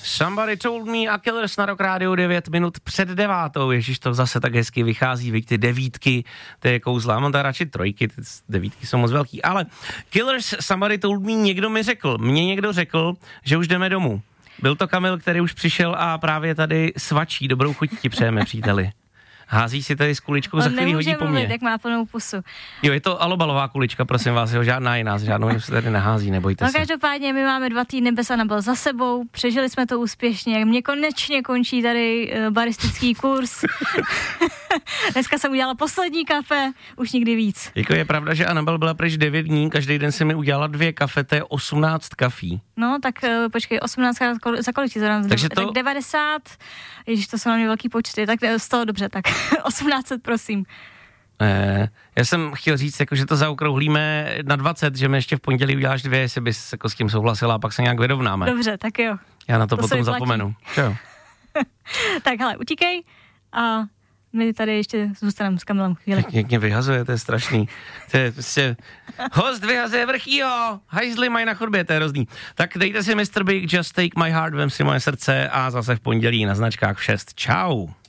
Somebody told me a Killers na Rock Radio 9 minut před 9. Ježíš, to zase tak hezky vychází, víš, ty 9, to je kouzla, mám tady radši 3, ty 9 jsou moc velký, ale Killers, Somebody told me, mně někdo řekl, že už jdeme domů. Byl to Kamil, který už přišel a právě tady svačí, dobrou chuť ti přejeme, příteli. Hází si tady s kuličkou, za chvíli hodí po mně. Jak má plnou pusu. Jo, je to alobalová kulička, prosím vás, jo, žádná jiná, žádnou se tady nehází, nebojte se. No každopádně my máme 2 týdny bez Anabel za sebou, přežili jsme to úspěšně, mě konečně končí tady baristický kurz. Dneska jsem udělala poslední kafe, už nikdy víc. Jako je pravda, že Anabel byla pryč 9 dní, každý den si mi udělala 2 kafe, to je 18 kafí. No, tak počkej, 18 za kolik ti zadám? Takže to... Tak 90, ježiš, to jsou na mě velký počty, tak z toho dobře, tak 1800, prosím. Já jsem chtěl říct, jako, že to zaokrouhlíme na 20, že mi ještě v pondělí uděláš 2, jestli bys jako s tím souhlasila a pak se nějak vyrovnáme. Dobře, tak jo. Já na to potom zapomenu. Jo. Tak hele, utíkej a my tady ještě zůstaneme s Kamilem chvíli. Jak mě vyhazuje, to je strašný. To je prostě... Host vyhazuje vrchýho, hajzly mají na chodbě, to je hrozný. Tak dejte si Mr. Big, Just Take My Heart, vem si moje srdce a zase v pondělí na značkách v 6. Čau.